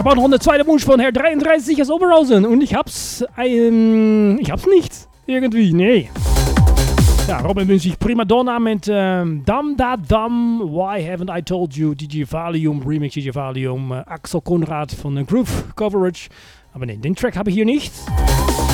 brauche noch eine zweite Wunsch von Herr 33 aus Oberhausen und ich hab's nicht. Irgendwie, nee. Ja, Robin wünscht sich Primadonna mit Dum Da Dum, Why Haven't I Told You, DJ Valium, Remix DJ Valium, Axel Konrad von Groove Coverage. Aber nee, den Track habe ich hier nicht.